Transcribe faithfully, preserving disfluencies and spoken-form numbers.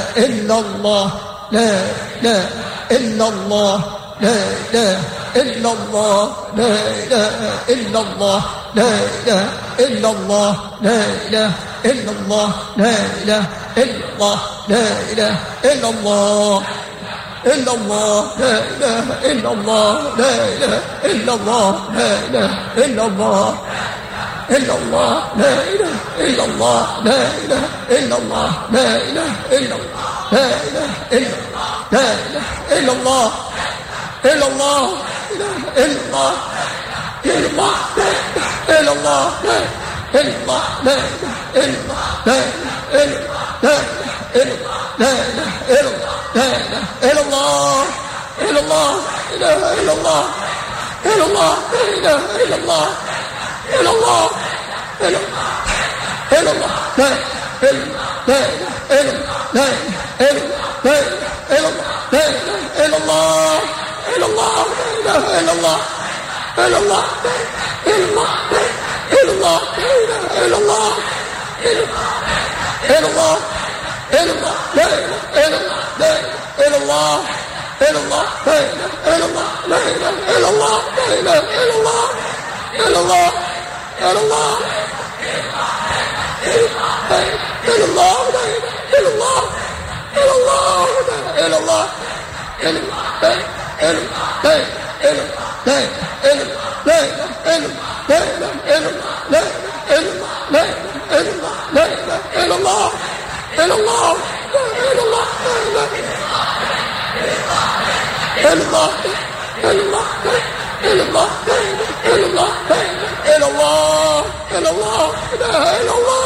إلا الله لا إله إلا الله لا إله إلا الله لا إله إلا الله لا إله إلا الله لا إله إلا الله لا إله إلا الله لا إله إلا الله إلا الله لا إله إلا الله لا إله إلا الله لا إله إلا الله إلا الله لا إله إلا الله لا إله إلا الله لا إله إلا الله لا إله إلا الله لا إله إلا الله إلا الله إلا الله إلا الله إلا الله إلا الله لا إله إلا الله لا إله لا إله إلا الله لا إله إلا الله إلا الله إله إلا الله إلا الله لا إله إلا الله إلا الله إلا إلا الله لا إلا لا إله إلا لا إله إلا لا إله إلا الله إلا الله لا إله إلا الله إلا الله إلا الله إلا الله إلا الله إلا الله إلا الله لا إله إلا لا إله إلا الله إلا الله لا إله إلا الله لا إله إلا الله لا إله إلا الله إلا الله إلا الله إلا الله لا إله إلا الله إلا الله لا إله إلا الله إلا الله إلا الله إلا الله إلا الله إلا الله إلا الله إلا الله إلا الله إلا الله إلا الله إلا الله إلا الله إلا الله إلا الله إلا الله إلا الله إلا الله إلا الله